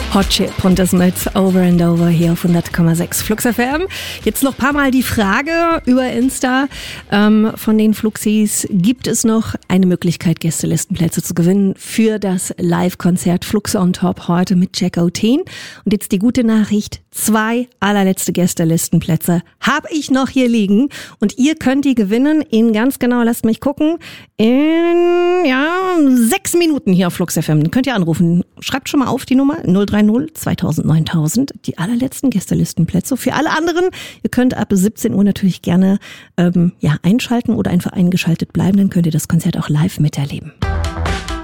Hot Chip und das mit Over and Over hier auf 100,6 Flux FM. Jetzt noch ein paar Mal die Frage über Insta von den Fluxis. Gibt es noch eine Möglichkeit, Gästelistenplätze zu gewinnen für das Live-Konzert Flux on Top heute mit Jack O'Teen? Und jetzt die gute Nachricht. 2 allerletzte Gästelistenplätze habe ich noch hier liegen und ihr könnt die gewinnen in ganz genau, lasst mich gucken, in 6 Minuten hier auf Flux FM. Dann könnt ihr anrufen. Schreibt schon mal auf die Nummer 030 2000 9000. Die allerletzten Gästelistenplätze. Für alle anderen, ihr könnt ab 17 Uhr natürlich gerne einschalten oder einfach eingeschaltet bleiben. Dann könnt ihr das Konzert auch live miterleben.